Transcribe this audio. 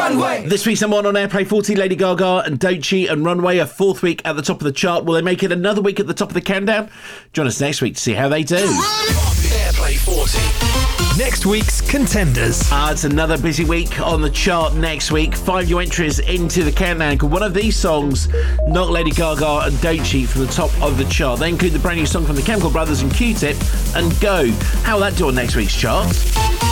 Runway. This week's number one on Airplay 40, Lady Gaga and Don't Cheat and Runway, a fourth week at the top of the chart. Will they make it another week at the top of the countdown? Join us next week to see how they do. Airplay 40. Next week's contenders. It's another busy week on the chart next week. 5 new entries into the countdown. Could one of these songs knock Lady Gaga and Don't Cheat from the top of the chart? They include the brand new song from the Chemical Brothers and Q-Tip and Go. How will that do on next week's chart?